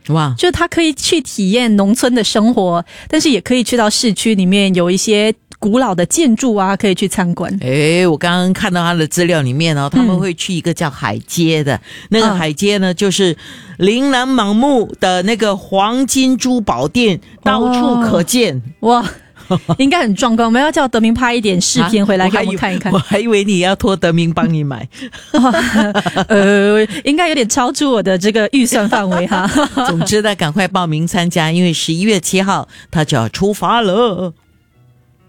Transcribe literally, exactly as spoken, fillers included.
哇， 就他可以去体验农村的生活，但是也可以去到市区里面有一些古老的建筑啊，可以去参观。 诶，我刚刚看到他的资料里面哦，他们会去一个叫海街的、嗯、那个海街呢、嗯、就是琳琅满目的那个黄金珠宝店、哦、到处可见。 哇，应该很壮观。我们要叫德明拍一点视频回来给我们看一看。 我还以为你要托德明帮你买。 呃，应该有点超出我的这个预算范围哈。 总之呢，赶快报名参加，因为十一月七号他就要出发了。